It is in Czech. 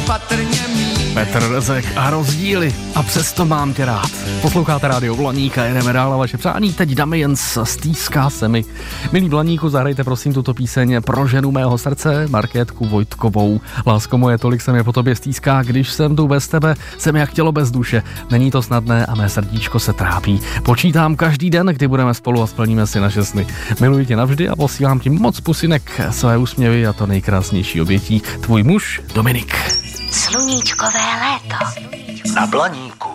patrně mý. Petr Rezek a Rozdíly a přesto mám tě rád. Posloucháte Rádio Blaník a jedeme dál na vaše přání. Teď Damiens Stýská se mi. Milí Blaníku, zahrajte prosím tuto píseň pro ženu mého srdce, Markétku Vojtkovou. Lásko moje, tolik se mi po tobě stýská, když jsem tu bez tebe, jsem jak tělo bez duše. Není to snadné a mé srdíčko se trápí. Počítám každý den, kdy budeme spolu a splníme si naše sny. Miluji tě navždy a posílám ti moc pusinek, své úsměvy a to nejkrásnější obětí. Tvůj muž Dominik. Sluníčkové léto. Na Blaníku.